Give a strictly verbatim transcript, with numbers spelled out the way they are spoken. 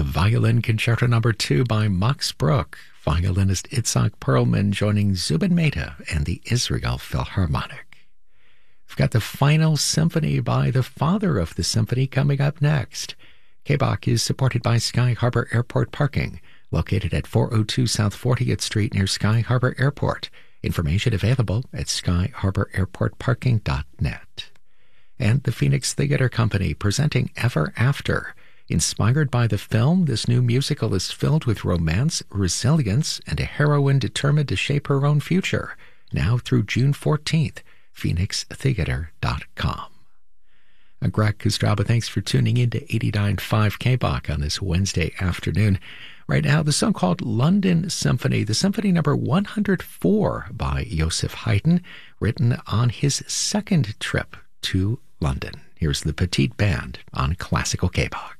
Violin Concerto Number two by Max Bruch, violinist Itzhak Perlman joining Zubin Mehta and the Israel Philharmonic. We've got the final symphony by the father of the symphony coming up next. K B O C is supported by Sky Harbor Airport Parking, located at four oh two South fortieth Street near Sky Harbor Airport. Information available at sky harbor airport parking dot net. And the Phoenix Theater Company presenting Ever After. Inspired by the film, this new musical is filled with romance, resilience, and a heroine determined to shape her own future. Now through June fourteenth, phoenix theater dot com. I'm Greg Kostraba. Thanks for tuning in to eighty-nine point five K B O C on this Wednesday afternoon. Right now, the song called London Symphony, the symphony number one hundred four by Joseph Haydn, written on his second trip to London. Here's the Petite Band on Classical K B O C.